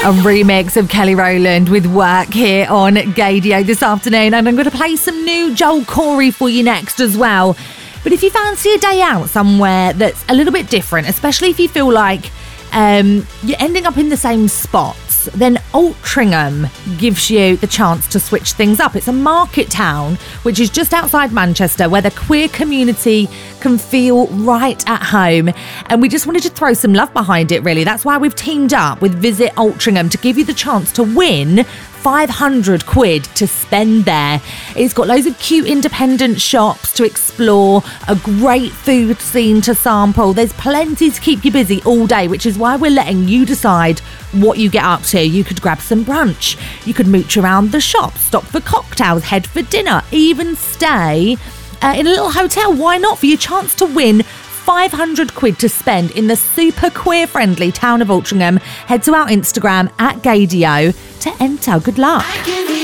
A remix of Kelly Rowland with Work here on Gaydio this afternoon. And I'm going to play some new Joel Corey for you next as well. But if you fancy a day out somewhere that's a little bit different, especially if you feel like you're ending up in the same spots, then Altrincham gives you the chance to switch things up. It's a market town which is just outside Manchester where the queer community can feel right at home, and we just wanted to throw some love behind it, really. That's why we've teamed up with Visit Altrincham to give you the chance to win 500 quid to spend there. It's got loads of cute independent shops to explore, a great food scene to sample. There's plenty to keep you busy all day, which is why we're letting you decide what you get up to. You could grab some brunch, you could mooch around the shop, stop for cocktails, head for dinner, even stay in a little hotel. Why not? For your chance to win 500 quid to spend in the super queer friendly town of Altrincham. Head to our Instagram at Gaydio to enter. Good luck.